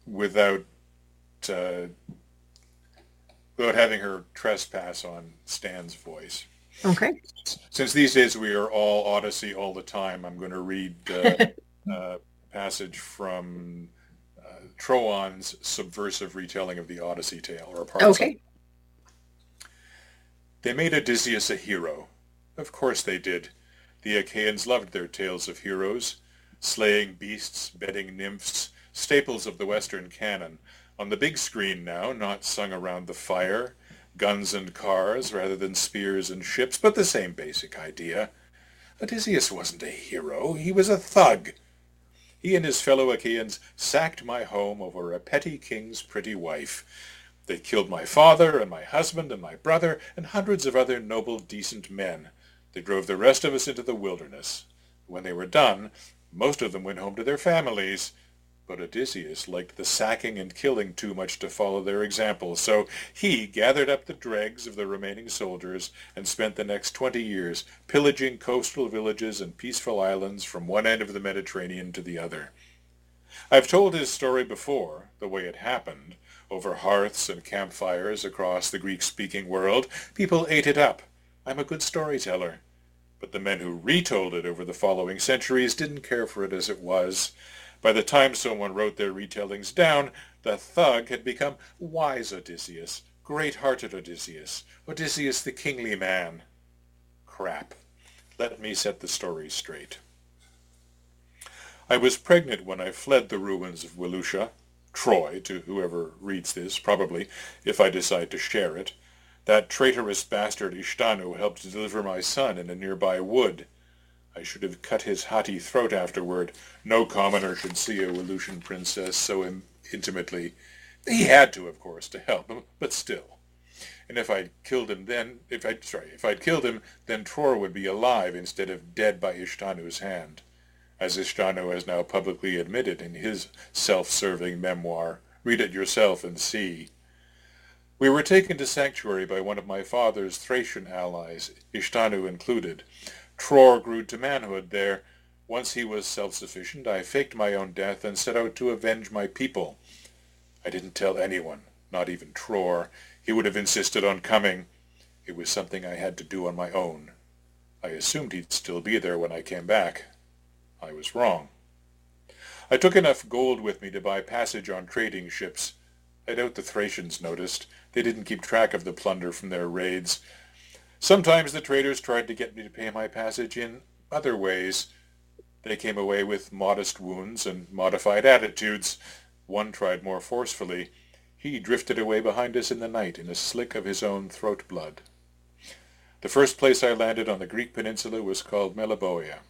without uh, without having her trespass on Stan's voice. Okay. Since these days we are all Odyssey all the time, I'm going to read a passage from Troon's subversive retelling of the Odyssey tale, or parts of it. Okay. They made Odysseus a hero. Of course they did. The Achaeans loved their tales of heroes, slaying beasts, bedding nymphs, staples of the Western canon. On the big screen now, not sung around the fire, guns and cars rather than spears and ships, but the same basic idea. Odysseus wasn't a hero, he was a thug. He and his fellow Achaeans sacked my home over a petty king's pretty wife. They killed my father and my husband and my brother and hundreds of other noble, decent men. They drove the rest of us into the wilderness. When they were done, most of them went home to their families. But Odysseus liked the sacking and killing too much to follow their example, so he gathered up the dregs of the remaining soldiers and spent the next 20 years pillaging coastal villages and peaceful islands from one end of the Mediterranean to the other. I've told his story before, the way it happened. Over hearths and campfires across the Greek-speaking world, people ate it up. I'm a good storyteller. But the men who retold it over the following centuries didn't care for it as it was. By the time someone wrote their retellings down, the thug had become wise Odysseus, great-hearted Odysseus, Odysseus the kingly man. Crap. Let me set the story straight. I was pregnant when I fled the ruins of Wilusha, Troy, to whoever reads this, probably, if I decide to share it. That traitorous bastard Ishtanu helped deliver my son in a nearby wood. I should have cut his haughty throat afterward. No commoner should see a Walusian princess so intimately. He had to, of course, to help him, but still. And if I'd killed him, then Tror would be alive instead of dead by Ishtanu's hand, as Ishtanu has now publicly admitted in his self-serving memoir. Read it yourself and see. We were taken to sanctuary by one of my father's Thracian allies, Ishtanu included. Tror grew to manhood there. Once he was self-sufficient, I faked my own death and set out to avenge my people. I didn't tell anyone, not even Tror. He would have insisted on coming. It was something I had to do on my own. I assumed he'd still be there when I came back. I was wrong. I took enough gold with me to buy passage on trading ships. I doubt the Thracians noticed. They didn't keep track of the plunder from their raids. Sometimes the traders tried to get me to pay my passage in other ways. They came away with modest wounds and modified attitudes. One tried more forcefully. He drifted away behind us in the night in a slick of his own throat blood. The first place I landed on the Greek peninsula was called Meliboea.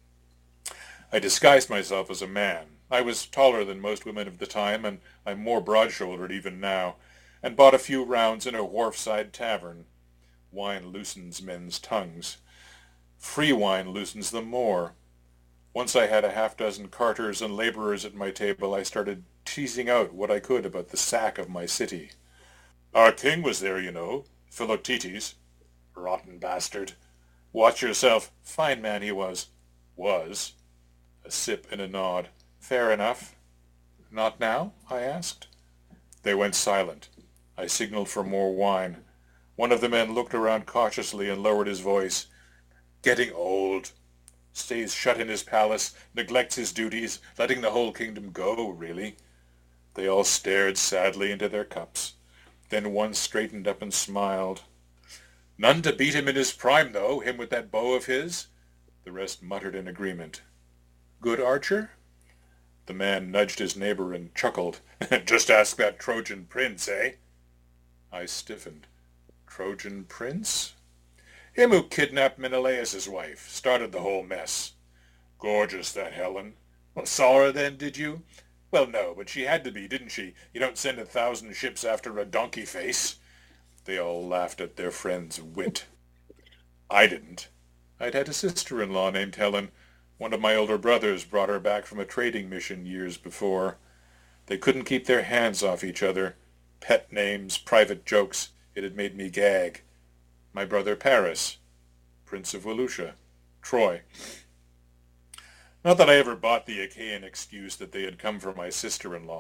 I disguised myself as a man. I was taller than most women of the time, and I'm more broad-shouldered even now, and bought a few rounds in a wharf-side tavern. Wine loosens men's tongues. Free wine loosens them more. Once I had a half-dozen carters and laborers at my table, I started teasing out what I could about the sack of my city. Our king was there, you know, Philoctetes. Rotten bastard. Watch yourself. Fine man he was. Was. A sip and a nod. Fair enough. Not now? I asked. They went silent. I signaled for more wine. One of the men looked around cautiously and lowered his voice. Getting old. Stays shut in his palace, neglects his duties, letting the whole kingdom go, really. They all stared sadly into their cups. Then one straightened up and smiled. None to beat him in his prime, though, him with that bow of his. The rest muttered in agreement. Good archer? The man nudged his neighbor and chuckled. Just ask that Trojan prince, eh? I stiffened. Trojan prince? Him who kidnapped Menelaus's wife, started the whole mess. Gorgeous, that Helen. Well, saw her then, did you? Well, no, but she had to be, didn't she? You don't send 1,000 ships after a donkey face. They all laughed at their friend's wit. I didn't. I'd had a sister-in-law named Helen. One of my older brothers brought her back from a trading mission years before. They couldn't keep their hands off each other. Pet names, private jokes. It had made me gag. My brother Paris, Prince of Walusia, Troy. Not that I ever bought the Achaean excuse that they had come for my sister-in-law.